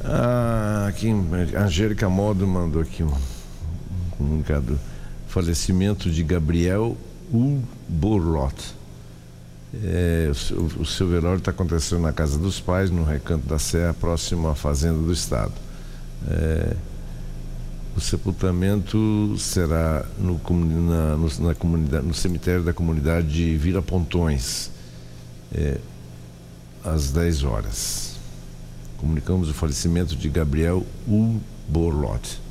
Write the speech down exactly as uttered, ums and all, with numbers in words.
Ah, aqui, a Angélica Modo mandou aqui um comunicado. Falecimento de Gabriel Uborlot. É, o, o seu velório está acontecendo na casa dos pais, no Recanto da Serra, próximo à Fazenda do Estado. É, o sepultamento será no, na, no, na comunidade, no cemitério da comunidade de Vila Pontões, é, às dez horas. Comunicamos o falecimento de Gabriel Uborlot.